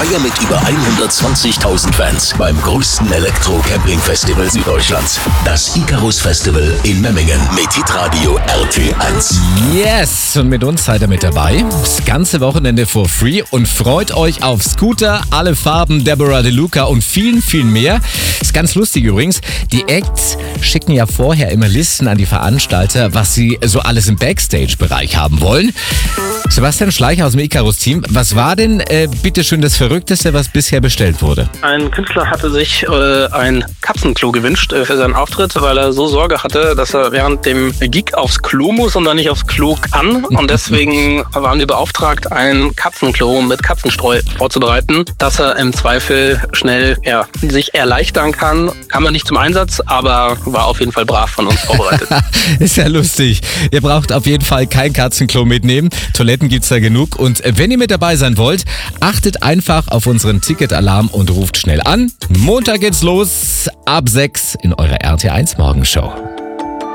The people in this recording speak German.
Feier mit über 120.000 Fans beim größten Elektro-Camping-Festival Süddeutschlands. Das Icarus Festival in Memmingen mit Hitradio RT1. Yes, und mit uns seid ihr mit dabei. Das ganze Wochenende for free und freut euch auf Scooter, alle Farben, Deborah DeLuca und viel, viel mehr. Ist ganz lustig übrigens. Die Acts schicken ja vorher immer Listen an die Veranstalter, was sie so alles im Backstage-Bereich haben wollen. Sebastian Schleicher aus dem Icarus-Team, was war denn bitteschön das Verrückteste, was bisher bestellt wurde? Ein Künstler hatte sich ein Katzenklo gewünscht für seinen Auftritt, weil er so Sorge hatte, dass er während dem Gig aufs Klo muss und dann nicht aufs Klo kann. Und deswegen waren wir beauftragt, ein Katzenklo mit Katzenstreu vorzubereiten, dass er im Zweifel schnell sich erleichtern kann. Kam er nicht zum Einsatz, aber war auf jeden Fall brav von uns vorbereitet. Ist ja lustig. Ihr braucht auf jeden Fall kein Katzenklo mitnehmen. Toiletten gibt's da genug. Und wenn ihr mit dabei sein wollt, achtet einfach auf unseren Ticketalarm und ruft schnell an. Montag geht's los ab 6 in eurer RT1 Morgenshow.